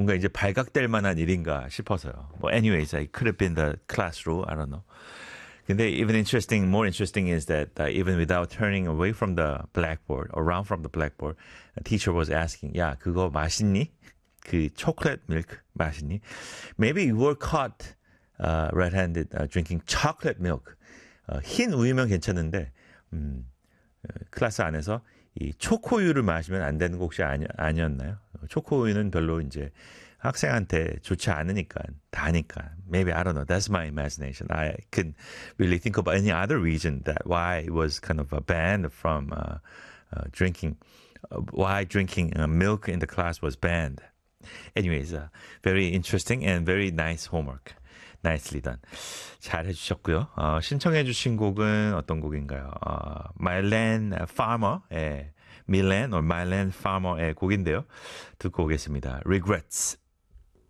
뭔가 이제 발각될 만한 일인가 싶어서요. 뭐 anyways, it could have been the class rule. I don't know. 근데 more interesting is that even without turning away from the blackboard, around from the blackboard, a teacher was asking, 야, 그거 맛있니? 그 chocolate milk 맛있니? Maybe you were caught red-handed drinking chocolate milk. 흰 우유면 괜찮은데 클래스 안에서 이 초코우유를 마시면 안 되는 거 혹시 아니었나요? 초코우유는 별로 이제 학생한테 좋지 않으니까 다니까. Maybe I don't know. That's my imagination. I couldn't really think of any other reason that why it was kind of banned from drinking. Why drinking milk in the class was banned. Anyways, very interesting and very nice homework. Nicely done. 잘 해주셨고요. 신청해 주신 곡은 어떤 곡인가요? Myland Farmer의 Myland Farmer의 곡인데요. 듣고 오겠습니다. Regrets.